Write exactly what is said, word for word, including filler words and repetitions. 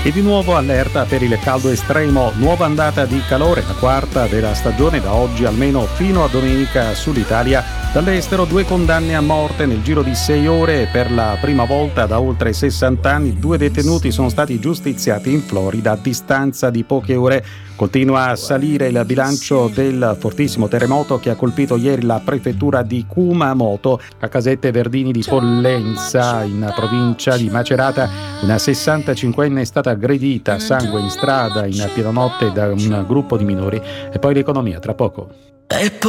E di nuovo allerta per il caldo estremo, nuova andata di calore, la quarta della stagione da oggi almeno fino a domenica sull'Italia. Dall'estero due condanne a morte nel giro di sei ore. Per la prima volta da oltre sessanta anni due detenuti sono stati giustiziati in Florida a distanza di poche ore. Continua a salire il bilancio del fortissimo terremoto che ha colpito ieri la prefettura di Kumamoto, a Casette Verdini di Pollenza, in provincia di Macerata. Una sessantacinquenne è stata aggredita a sangue in strada in piena notte da un gruppo di minori. E poi l'economia, tra poco.